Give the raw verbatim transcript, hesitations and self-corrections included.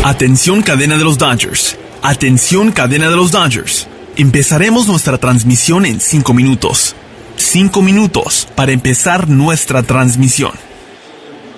Atención cadena de los Dodgers. Atención cadena de los Dodgers. Empezaremos nuestra transmisión en cinco minutos. Cinco minutos para empezar nuestra transmisión.